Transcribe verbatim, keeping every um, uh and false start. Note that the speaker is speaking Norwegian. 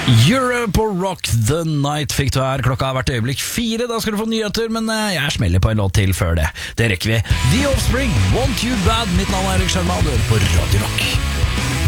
Europe og Rock the Night fikk du her. Klokka har vært øyeblikk fire. Da skal du få nyheter, men jeg smeller på en låt til før det. Det rekker vi. The Offspring, Want You Bad. Mitt navn er Erik Sjarma, og du hører på Radio Rock.